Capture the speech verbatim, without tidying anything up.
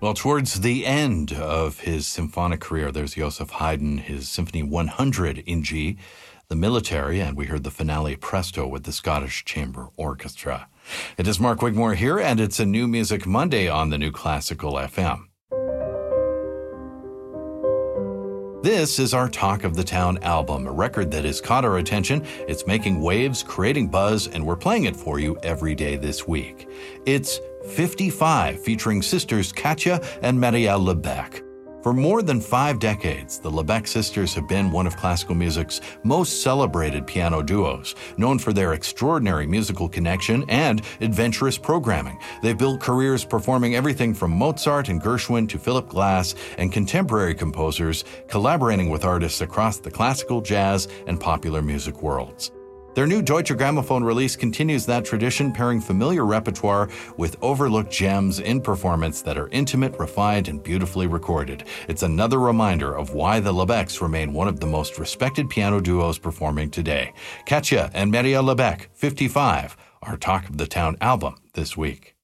Well, towards the end of his symphonic career, there's Joseph Haydn, his Symphony one hundred in G, the Military, and we heard the finale Presto with the Scottish Chamber Orchestra. It is Mark Wigmore here, and it's a New Music Monday on the New Classical F M. This is our Talk of the Town album, a record that has caught our attention. It's making waves, creating buzz, and we're playing it for you every day this week. It's fifty-five, featuring sisters Katja and Marielle Lebec. For more than five decades, the Lebec sisters have been one of classical music's most celebrated piano duos, known for their extraordinary musical connection and adventurous programming. They've built careers performing everything from Mozart and Gershwin to Philip Glass and contemporary composers, collaborating with artists across the classical, jazz, and popular music worlds. Their new Deutsche Grammophon release continues that tradition, pairing familiar repertoire with overlooked gems in performance that are intimate, refined, and beautifully recorded. It's another reminder of why the Lebecs remain one of the most respected piano duos performing today. Katja and Marielle Lebec, fifty-five, our Talk of the Town album this week.